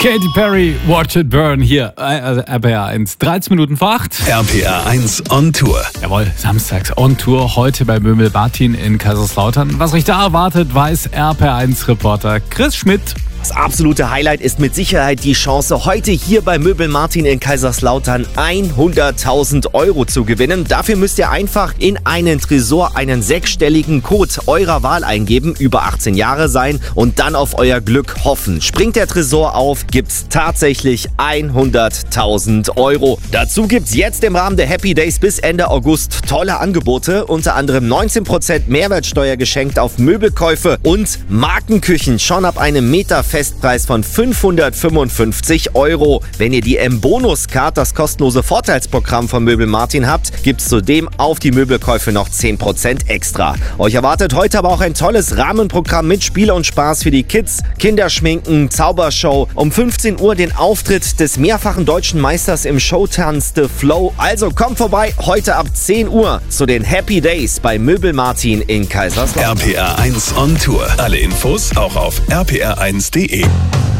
Katy Perry, Watch It Burn hier, RPA 1, 13 Minuten vor 8. RPA 1 on Tour. Jawohl, samstags on Tour, heute bei Möbel Martin in Kaiserslautern. Was euch da erwartet, weiß RPA 1 Reporter Chris Schmidt. Das absolute Highlight ist mit Sicherheit die Chance, heute hier bei Möbel Martin in Kaiserslautern 100.000 € zu gewinnen. Dafür müsst ihr einfach in einen Tresor einen sechsstelligen Code eurer Wahl eingeben, über 18 Jahre sein und dann auf euer Glück hoffen. Springt der Tresor auf, gibt's tatsächlich 100.000 €. Dazu gibt's jetzt im Rahmen der Happy Days bis Ende August tolle Angebote, unter anderem 19% Mehrwertsteuer geschenkt auf Möbelkäufe und Markenküchen schon ab einem Festpreis von 555 €. Wenn ihr die M-Bonus-Card, das kostenlose Vorteilsprogramm von Möbel Martin habt, gibt's zudem auf die Möbelkäufe noch 10% extra. Euch erwartet heute aber auch ein tolles Rahmenprogramm mit Spiele und Spaß für die Kids, Kinderschminken, Zaubershow, um 15 Uhr den Auftritt des mehrfachen deutschen Meisters im Showtanz The Flow. Also kommt vorbei, heute ab 10 Uhr zu den Happy Days bei Möbel Martin in Kaiserslautern. RPA 1 on Tour. Alle Infos auch auf rpr1.de.